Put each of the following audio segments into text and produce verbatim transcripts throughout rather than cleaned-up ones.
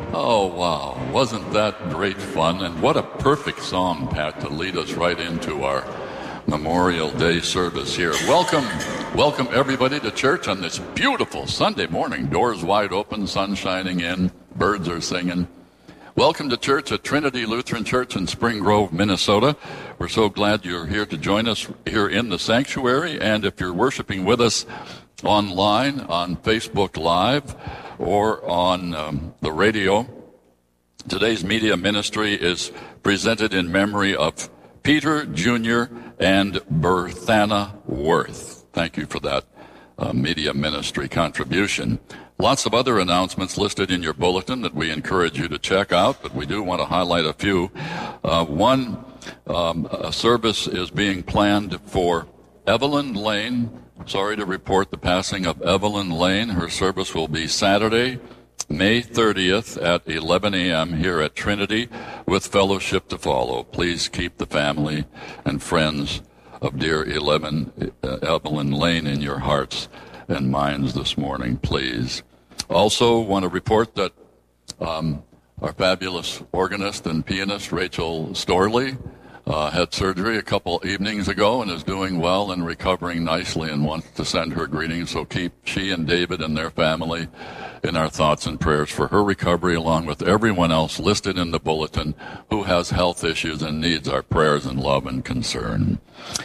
Oh, wow. Wasn't that great fun? And what a perfect song, Pat, to lead us right into our Memorial Day service here. Welcome, welcome everybody to church on this beautiful Sunday morning. Doors wide open, sun shining in, birds are singing. Welcome to church at Trinity Lutheran Church in Spring Grove, Minnesota. We're so glad you're here to join us here in the sanctuary. And if you're worshiping with us online, on Facebook Live, or on um, the radio, today's media ministry is presented in memory of Peter Junior and Berthana Worth. Thank you for that uh, media ministry contribution. Lots of other announcements listed in your bulletin that we encourage you to check out, but we do want to highlight a few. Uh, one, um, a service is being planned for Evelyn Lane. Sorry to report the passing of Evelyn Lane. Her service will be Saturday, May thirtieth at eleven a.m. here at Trinity with fellowship to follow. Please keep the family and friends of dear eleven, uh, Evelyn Lane in your hearts and minds this morning, please. Also want to report that um, our fabulous organist and pianist, Rachel Storley, uh, had surgery a couple evenings ago and is doing well and recovering nicely and wants to send her greetings. So keep she and David and their family in our thoughts and prayers for her recovery, along with everyone else listed in the bulletin who has health issues and needs our prayers and love and concern.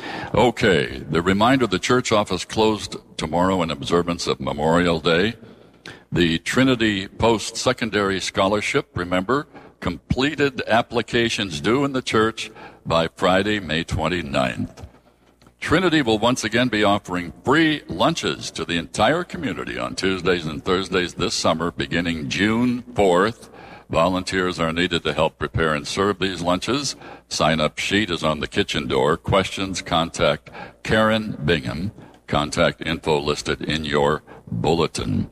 Okay, the reminder, the church office closed tomorrow in observance of Memorial Day. The Trinity Post-Secondary Scholarship, remember, completed applications due in the church by Friday, May twenty-ninth. Trinity will once again be offering free lunches to the entire community on Tuesdays and Thursdays this summer, beginning June fourth. Volunteers are needed to help prepare and serve these lunches. Sign-up sheet is on the kitchen door. Questions, contact Karen Bingham. Contact info listed in your bulletin.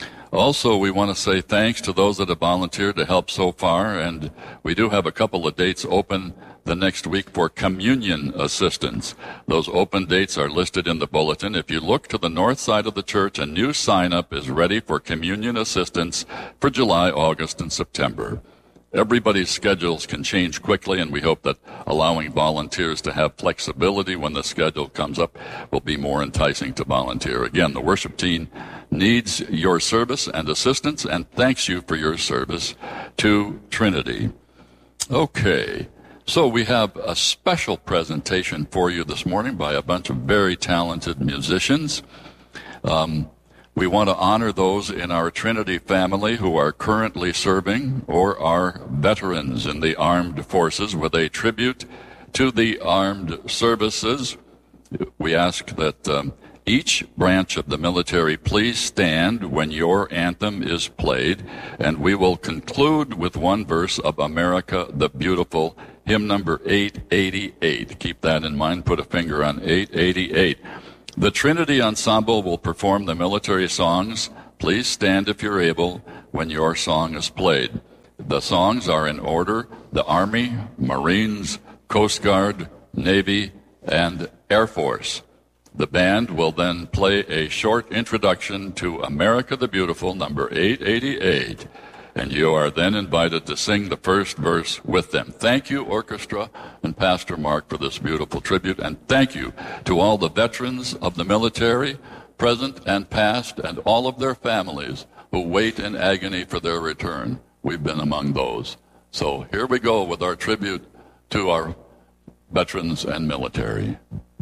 Also, we want to say thanks to those that have volunteered to help so far, and we do have a couple of dates open the next week for communion assistance. Those open dates are listed in the bulletin. If you look to the north side of the church, a new sign-up is ready for communion assistance for July, August, and September. Everybody's schedules can change quickly, and we hope that allowing volunteers to have flexibility when the schedule comes up will be more enticing to volunteer. Again, the worship team needs your service and assistance, and thanks you for your service to Trinity. Okay, so we have a special presentation for you this morning by a bunch of very talented musicians. Um, We want to honor those in our Trinity family who are currently serving or are veterans in the armed forces with a tribute to the armed services. We ask that um, each branch of the military please stand when your anthem is played, and we will conclude with one verse of America the Beautiful, hymn number eight eighty-eight. Keep that in mind. Put a finger on eight eighty-eight. The Trinity Ensemble will perform the military songs. Please stand if you're able when your song is played. The songs are in order: the Army, Marines, Coast Guard, Navy, and Air Force. The band will then play a short introduction to America the Beautiful, number eight eighty-eight, and you are then invited to sing the first verse with them. Thank you, orchestra and Pastor Mark, for this beautiful tribute, and thank you to all the veterans of the military, present and past, and all of their families who wait in agony for their return. We've been among those. So here we go with our tribute to our veterans and military.